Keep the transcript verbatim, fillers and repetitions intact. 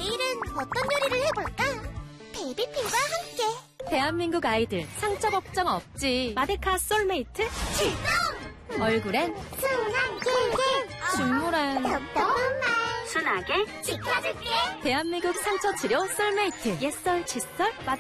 내일은 어떤 요리를 해볼까? 베이비핑과 함께. 대한민국 아이들 상처 걱정 없지. 마데카 솔메이트 출동! 얼굴엔 순한 꿀꿀. 중물엔 답답한 말. 순하게 지켜줄게. 대한민국 상처 치료 솔메이트 옛설 칫솔 마데카